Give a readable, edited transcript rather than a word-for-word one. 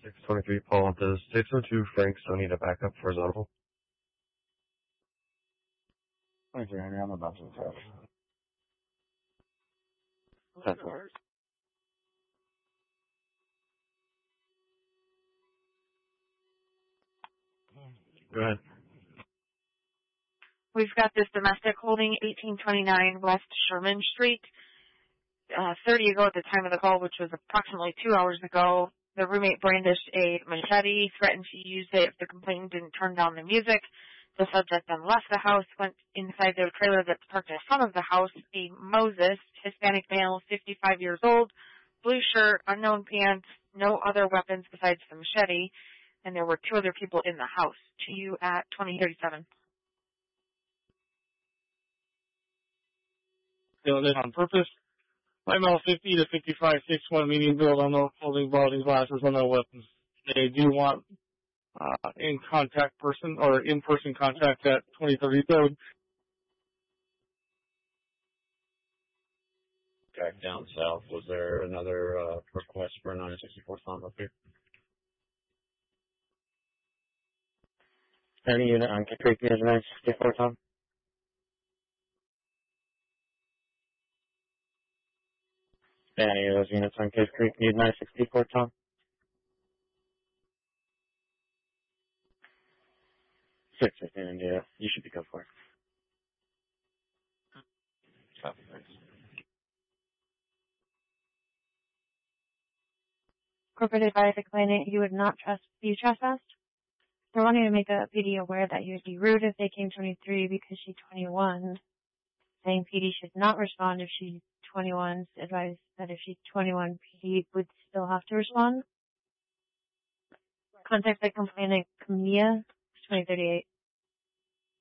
623 Paul, does 602 Frank still need a backup for his audible? 23 Henry, I'm about to test. That's it. Go ahead. We've got this domestic holding 1829 West Sherman Street. 30 ago at the time of the call, which was approximately 2 hours ago, the roommate brandished a machete, threatened to use it if the complainant didn't turn down the music. The subject then left the house, went inside their trailer that's parked in front of the house. A Moses, Hispanic male, 55 years old, blue shirt, unknown pants, no other weapons besides the machete, and there were 2 other people in the house. To you at 2037. Doing it on purpose. ML 50 to 5561 medium build on no holding balding glasses on no weapons. They do want in-person contact at 2033rd. Back down south, was there another request for a 964 Tom up here? Any unit on Kid Creek near the 964 Tom? Any of those units on Cave Creek need 964 Tom? 615, yeah, you should be good for it. Copy, thanks. Corporate advice explaining you would not be trespassed. They're wanting to make a PD aware that you would be rude if they came 23 because she's 21. Saying PD should not respond if she's 21. Advise that if she's 21, PD would still have to respond. Contact the complainant, Camilla, 2038.